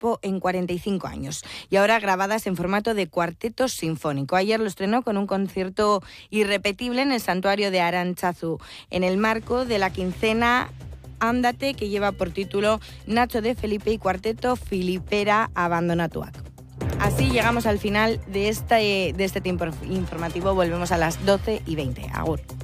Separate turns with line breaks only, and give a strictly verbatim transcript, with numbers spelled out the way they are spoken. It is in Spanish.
po- en cuarenta y cinco años y ahora grabadas en formato de cuarteto sinfónico. Ayer lo estrenó con un concierto irrepetible en el Santuario de Arantzazu, en el marco de la quincena Ándate, que lleva por título Nacho de Felipe y Cuarteto Filipera Abandonatuak. Así llegamos al final de este, de este tiempo informativo. Volvemos a las doce y veinte. Agur.